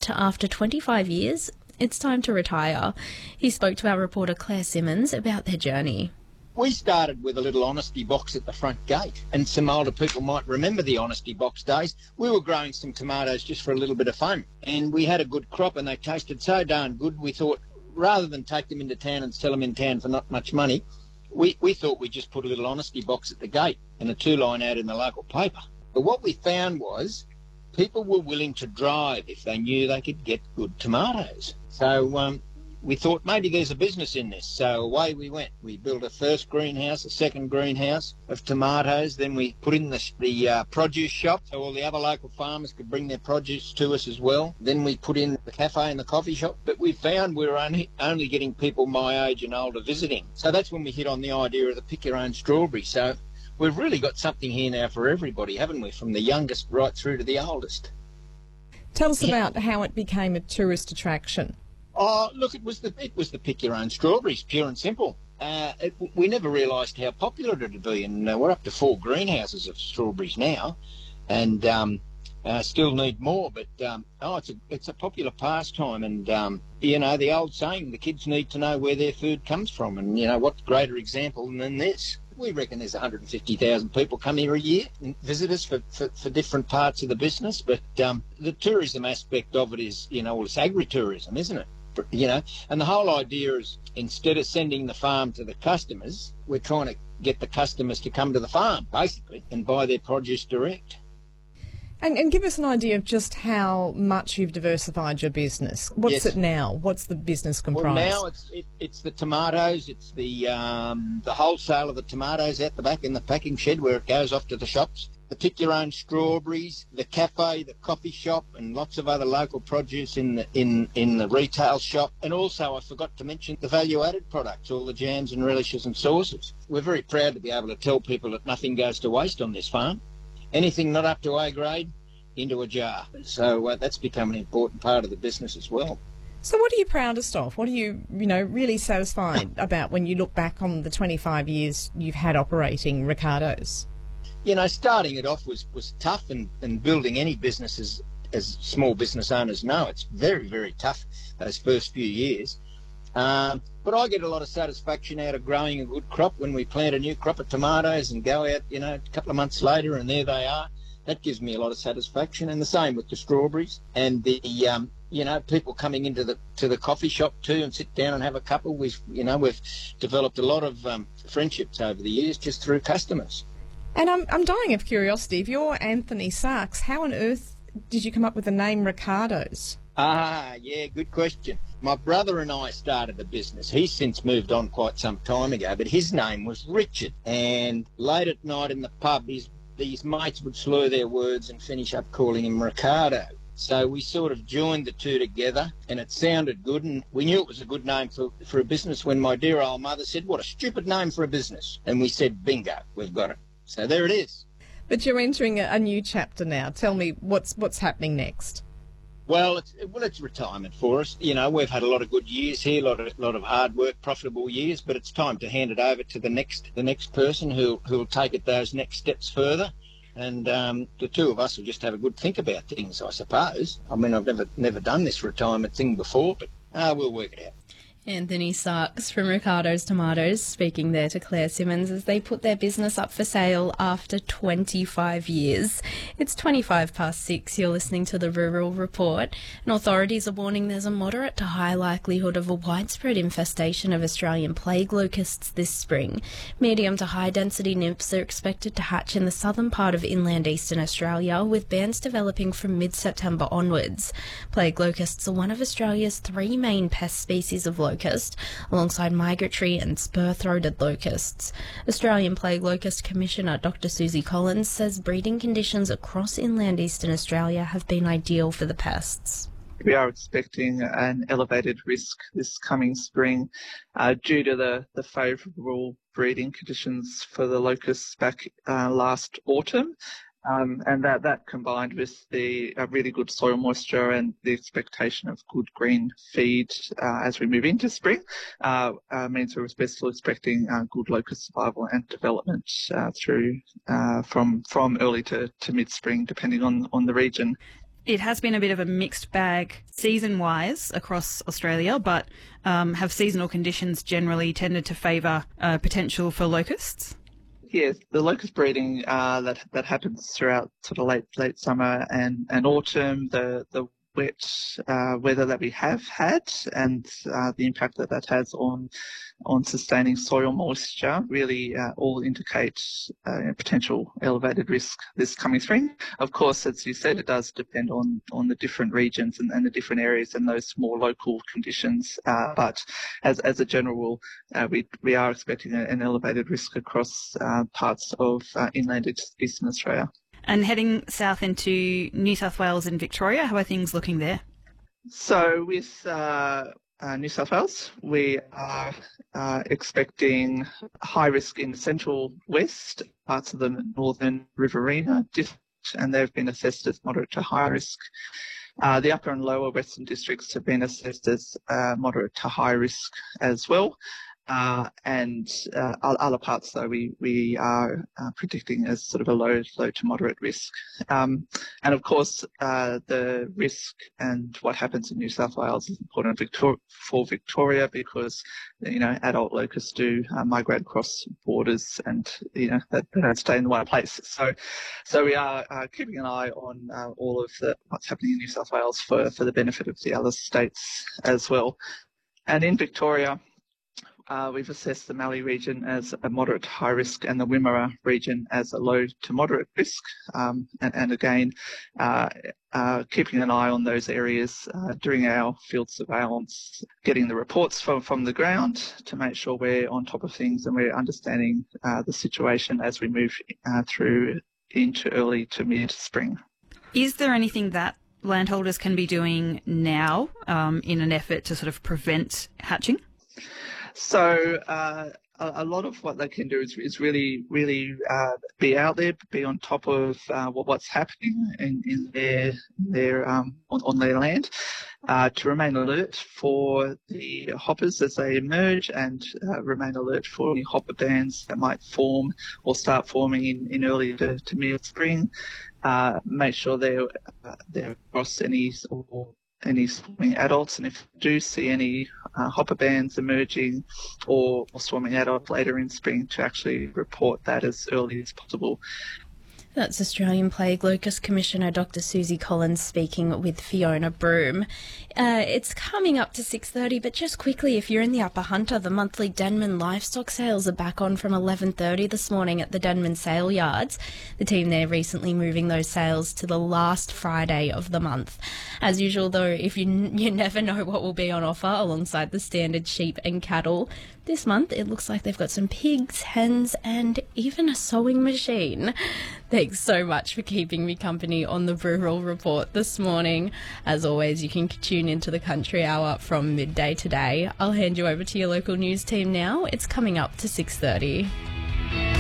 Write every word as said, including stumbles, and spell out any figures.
tourist. After twenty-five years, it's time to retire. He spoke to our reporter Claire Simmons about their journey. We started with a little honesty box at the front gate, and some older people might remember the honesty box days. We were growing some tomatoes just for a little bit of fun, and we had a good crop and they tasted so darn good, we thought rather than take them into town and sell them in town for not much money, we, we thought we'd just put a little honesty box at the gate and a two-line ad in the local paper. But what we found was people were willing to drive if they knew they could get good tomatoes. So um, we thought maybe there's a business in this. So away we went. We built a first greenhouse, a second greenhouse of tomatoes. Then we put in the, the uh, produce shop so all the other local farmers could bring their produce to us as well. Then we put in the cafe and the coffee shop. But we found we were only, only getting people my age and older visiting. So that's when we hit on the idea of the pick your own strawberry. So we've really got something here now for everybody, haven't we? From the youngest right through to the oldest. Tell us yeah. about how it became a tourist attraction. Oh, look, it was the it was the pick your own strawberries, pure and simple. Uh, it, we never realised how popular it would be, and uh, we're up to four greenhouses of strawberries now, and um, uh, still need more. But um, oh, it's a it's a popular pastime, and um, you know the old saying: the kids need to know where their food comes from, and you know what greater example than this. We reckon there's one hundred fifty thousand people come here a year, visitors for, for, for different parts of the business. But um, the tourism aspect of it is, you know, well, it's agritourism, isn't it? You know, and the whole idea is instead of sending the farm to the customers, we're trying to get the customers to come to the farm, basically, and buy their produce direct. And, and give us an idea of just how much you've diversified your business. What's yes. it now? What's the business comprised? Well, now it's it, it's the tomatoes, it's the um, the wholesale of the tomatoes out the back in the packing shed where it goes off to the shops. The pick your own strawberries, the cafe, the coffee shop, and lots of other local produce in the in in the retail shop. And also, I forgot to mention the value-added products, all the jams and relishes and sauces. We're very proud to be able to tell people that nothing goes to waste on this farm. Anything not up to A grade, into a jar. So uh, that's become an important part of the business as well. So what are you proudest of? What are you, you know, really satisfied about when you look back on the twenty-five years you've had operating Ricardo's? You know, starting it off was, was tough, and, and building any business as, as small business owners know, it's very, very tough those first few years. Um, but I get a lot of satisfaction out of growing a good crop when we plant a new crop of tomatoes and go out, you know, a couple of months later and there they are. That gives me a lot of satisfaction, and the same with the strawberries and the, um, you know, people coming into the to the coffee shop too and sit down and have a couple. We've, you know, we've developed a lot of um, friendships over the years just through customers. And I'm I'm dying of curiosity. If you're Anthony Sarks, how on earth did you come up with the name Ricardo's? Ah, yeah, good question. My brother and I started the business. He's since moved on quite some time ago, but his name was Richard. And late at night in the pub, his these mates would slur their words and finish up calling him Ricardo. So we sort of joined the two together, and it sounded good, and we knew it was a good name for, for a business when my dear old mother said, what a stupid name for a business. And we said, bingo, we've got it. So there it is. But you're entering a, a new chapter now. Tell me what's what's happening next. Well, it's, well, it's retirement for us. You know, we've had a lot of good years here, a lot of, lot of hard work, profitable years, but it's time to hand it over to the next the next person who who'll take it those next steps further. And um, the two of us will just have a good think about things, I suppose. I mean, I've never never done this retirement thing before, but uh, we'll work it out. Anthony Sarks from Ricardo's Tomatoes speaking there to Claire Simmons as they put their business up for sale after twenty-five years. It's twenty-five past six. You're listening to the Rural Report, and authorities are warning there's a moderate to high likelihood of a widespread infestation of Australian plague locusts this spring. Medium to high density nymphs are expected to hatch in the southern part of inland eastern Australia, with bands developing from mid-September onwards. Plague locusts are one of Australia's three main pest species of locusts, alongside migratory and spur-throated locusts. Australian Plague Locust Commissioner Doctor Susie Collins says breeding conditions across inland eastern Australia have been ideal for the pests. We are expecting an elevated risk this coming spring uh, due to the, the favourable breeding conditions for the locusts back uh, last autumn. Um, and that, that combined with the uh, really good soil moisture and the expectation of good green feed uh, as we move into spring uh, uh, means we're still expecting uh, good locust survival and development uh, through uh, from from early to, to mid-spring, depending on, on the region. It has been a bit of a mixed bag season-wise across Australia, but um, have seasonal conditions generally tended to favour uh, potential for locusts? Yes, the locust breeding uh, that that happens throughout sort of late late summer and, and autumn, the the wet uh, weather that we have had and uh, the impact that that has on on sustaining soil moisture really uh, all indicate uh, potential elevated risk this coming spring. Of course, as you said, it does depend on, on the different regions and, and the different areas and those more local conditions. Uh, but as, as a general rule, uh, we, we are expecting a, an elevated risk across uh, parts of uh, inland Eastern Australia. And heading south into New South Wales and Victoria, how are things looking there? So with uh, uh, New South Wales, we are uh, expecting high risk in the central west, parts of the northern Riverina district, and they've been assessed as moderate to high risk. Uh, the upper and lower western districts have been assessed as uh, moderate to high risk as well. Uh, and uh, other parts, though, we we are uh, predicting as sort of a low low to moderate risk. Um, and of course, uh, the risk and what happens in New South Wales is important Victor- for Victoria because you know adult locusts do uh, migrate across borders, and you know that they don't stay in one place. So, so we are uh, keeping an eye on uh, all of the what's happening in New South Wales for for the benefit of the other states as well. And in Victoria, Uh, we've assessed the Mallee region as a moderate to high risk and the Wimmera region as a low to moderate risk. Um, and, and again, uh, uh, keeping an eye on those areas uh, during our field surveillance, getting the reports from, from the ground to make sure we're on top of things and we're understanding uh, the situation as we move uh, through into early to mid spring. Is there anything that landholders can be doing now um, in an effort to sort of prevent hatching? So uh, a, a lot of what they can do is, is really, really uh, be out there, be on top of uh, what, what's happening in, in their, their um, on, on their land, uh, to remain alert for the hoppers as they emerge and uh, remain alert for any hopper bands that might form or start forming in, in early to, to mid-spring. Uh, make sure they're, uh, they're across any or any swarming adults, and if you do see any uh, hopper bands emerging or, or swarming adults later in spring, to actually report that as early as possible. That's Australian Plague Locust Commissioner Doctor Susie Collins speaking with Fiona Broome. Uh, it's coming up to six thirty, but just quickly, if you're in the Upper Hunter, the monthly Denman livestock sales are back on from eleven thirty this morning at the Denman Sale Yards. The team there recently moving those sales to the last Friday of the month. As usual, though, if you you never know what will be on offer alongside the standard sheep and cattle. This month, it looks like they've got some pigs, hens, and even a sewing machine. Thanks so much for keeping me company on the Rural Report this morning. As always, you can tune into the Country Hour from midday today. I'll hand you over to your local news team now. It's coming up to six thirty.